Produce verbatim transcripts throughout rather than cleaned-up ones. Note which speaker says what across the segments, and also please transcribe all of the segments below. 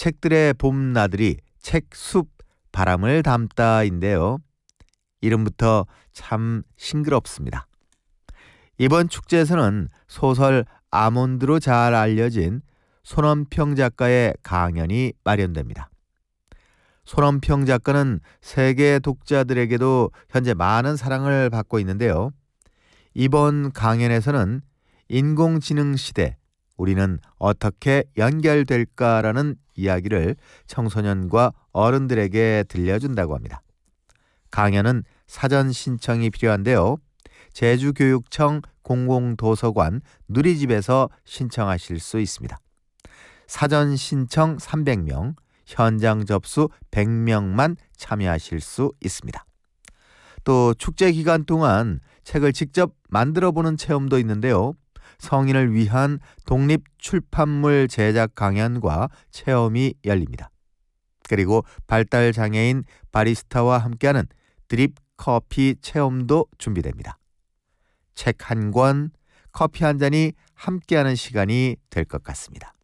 Speaker 1: 책들의 봄나들이 책숲 바람을 담다인데요. 이름부터 참 싱그럽습니다. 이번 축제에서는 소설 아몬드로 잘 알려진 손원평 작가의 강연이 마련됩니다. 손원평 작가는 세계 독자들에게도 현재 많은 사랑을 받고 있는데요. 이번 강연에서는 인공지능 시대, 우리는 어떻게 연결될까라는 이야기를 청소년과 어른들에게 들려준다고 합니다. 강연은 사전 신청이 필요한데요. 제주교육청 공공도서관 누리집에서 신청하실 수 있습니다. 사전 신청 삼백 명, 현장 접수 백 명만 참여하실 수 있습니다. 또 축제 기간 동안 책을 직접 만들어보는 체험도 있는데요. 성인을 위한 독립출판물 제작 강연과 체험이 열립니다. 그리고 발달장애인 바리스타와 함께하는 드립 커피 체험도 준비됩니다. 책 한 권, 커피 한 잔이 함께하는 시간이 될 것 같습니다.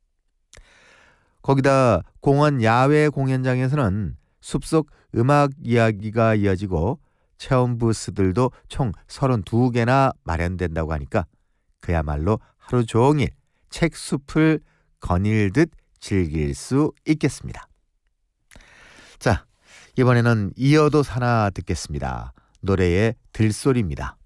Speaker 1: 거기다 공원 야외 공연장에서는 숲속 음악 이야기가 이어지고 체험 부스들도 총 서른두 개나 마련된다고 하니까 그야말로 하루 종일 책숲을 거닐듯 즐길 수 있겠습니다. 자, 이번에는 이어도 사나 듣겠습니다. 노래의 들소리입니다.